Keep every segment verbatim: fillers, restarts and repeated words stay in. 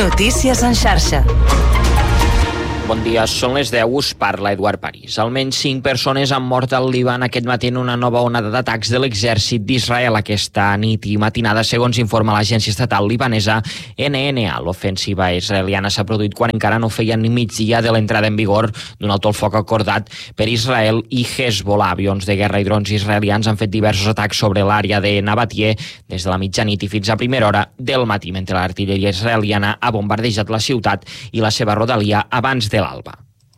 Notícies en xarxa. Bon dia, són les deu, us parla Eduard París. Almenys cinc persones han mort al Líban aquest matí en una nova onada d'atacs de l'exèrcit d'Israel aquesta nit i matinada, segons informa l'agència estatal libanesa N N A. L'ofensiva israeliana s'ha produït quan encara no feia ni migdia de l'entrada en vigor d'un alto el foc acordat per Israel i Hezbollah. Avions de guerra i drons israelians han fet diversos atacs sobre l'àrea de Nabatieh des de la mitjanit i fins a primera hora del matí, mentre l'artilleria israeliana ha bombardejat la ciutat i la seva rodalia abans de l'alba.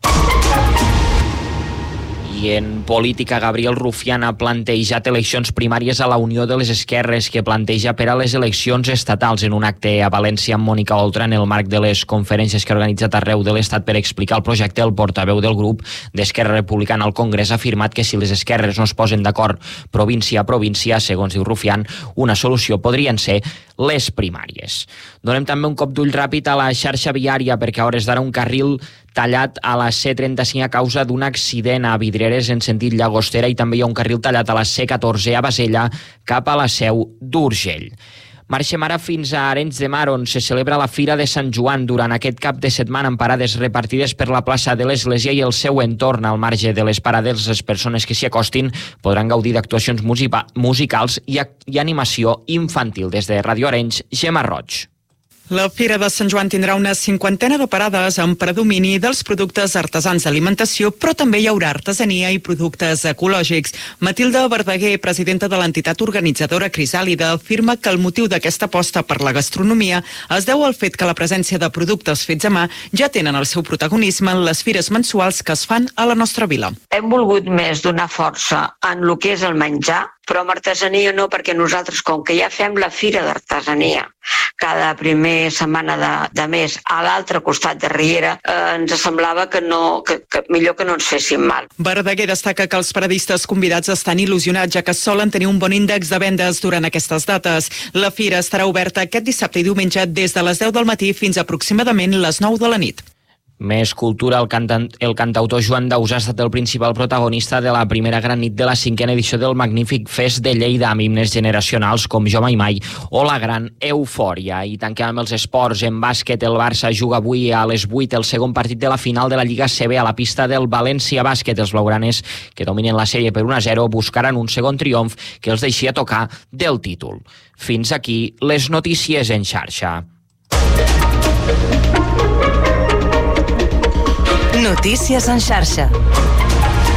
I en política, Gabriel Rufián ha plantejat eleccions primàries a la Unió de les Esquerres, que planteja per a les eleccions estatals en un acte a València amb Mònica Oltra en el marc de les conferències que ha organitzat arreu de l'Estat per explicar el projecte. El portaveu del grup d'Esquerra Republicana al Congrés ha afirmat que si les esquerres no es posen d'acord província a província, segons diu Rufián, una solució podrien ser les primàries. Donem també un cop d'ull ràpid a la xarxa viària, perquè a hores d'ara un carril tallat a la C trenta-cinc a causa d'un accident a Vidreres en sentit Llagostera, i també hi ha un carril tallat a la C catorze a Basella cap a la Seu d'Urgell. Marxem ara fins a Arenys de Mar, on se celebra la Fira de Sant Joan durant aquest cap de setmana amb parades repartides per la plaça de l'Església i el seu entorn. Al marge de les parades, les persones que s'hi acostin podran gaudir d'actuacions musicals i, i animació infantil. Des de Ràdio Arenys, Gemma Roig. La Fira de Sant Joan tindrà una cinquantena de parades amb predomini dels productes artesans d'alimentació, però també hi haurà artesania i productes ecològics. Matilda Verdaguer, presidenta de l'entitat organitzadora Crisàlida, afirma que el motiu d'aquesta aposta per la gastronomia es deu al fet que la presència de productes fets a mà ja tenen el seu protagonisme en les fires mensuals que es fan a la nostra vila. Hem volgut més donar força en el que és el menjar, però amb artesania no, perquè nosaltres, com que ja fem la fira d'artesania cada primer setmana de, de mes a l'altre costat de Riera, eh, ens semblava que, no, que, que millor que no ens fessin mal. Verdaguer destaca que els paradistes convidats estan il·lusionats, ja que solen tenir un bon índex de vendes durant aquestes dates. La fira estarà oberta aquest dissabte i diumenge des de les deu del matí fins a aproximadament les nou de la nit. Més cultura, el, cantant, el cantautor Joan Dausà ha estat el principal protagonista de la primera gran nit de la cinquena edició del Magnífic Fest de Lleida, amb himnes generacionals com Jo Mai Mai o la gran Eufòria. I tanquem amb els esports. En bàsquet, el Barça juga avui a les vuit el segon partit de la final de la Lliga C B a la pista del València Bàsquet. Els blaugranes, que dominen la sèrie per un a zero, buscaran un segon triomf que els deixia tocar del títol. Fins aquí les notícies en xarxa. Notícies en xarxa.